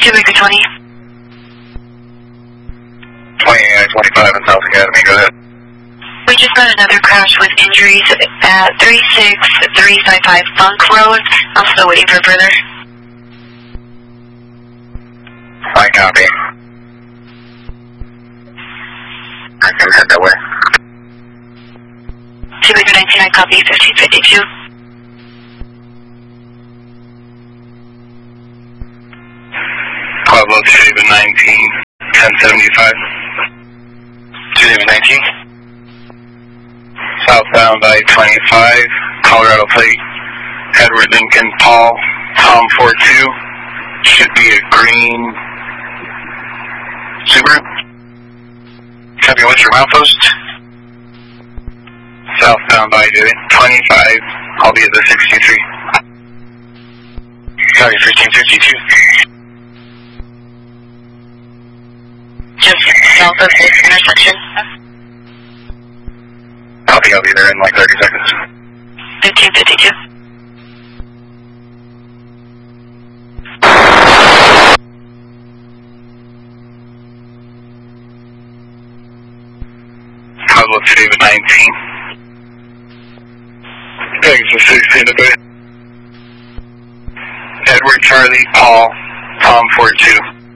Jamaica 20. 25 in South Academy, go ahead. We just got another crash with injuries at 36355 Funk Road. I'm still waiting for further. I copy. I can head that way. Jamaica 19, I copy 1552. Pueblo, Geneva 19, 1075. Geneva 19. Southbound I-25, Colorado plate, Edward Lincoln Paul, Tom 42. Should be a green Subaru. Copy, what's your milepost? Southbound I-25, I'll be at the 63. Copy, 1552. Just south of this intersection. Copy, I'll be there in like 30 seconds. 1552. Pueblo, Geneva 19. Texas 16 to 3. Edward Charlie Paul, Tom 42.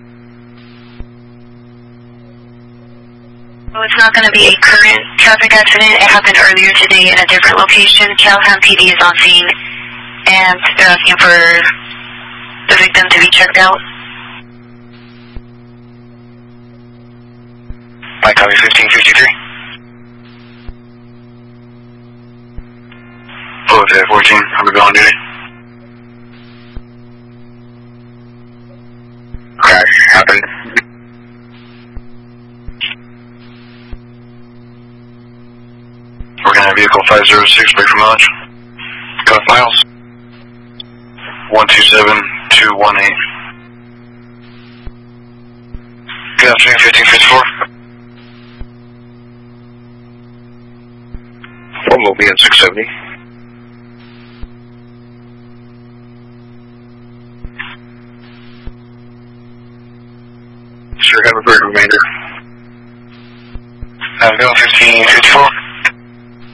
Well, it's not going to be a current traffic accident. It happened earlier today in a different location. Calhoun PD is on scene, and they're asking for the victim to be checked out. I copy 1553. Pull up to 14, I'm going on duty. Crash happened. We're gonna have vehicle 506 break from launch. Cuff miles. 127218. Good afternoon, 1554. One will be at 670. Sure, have a great remainder. Have a go, 1554.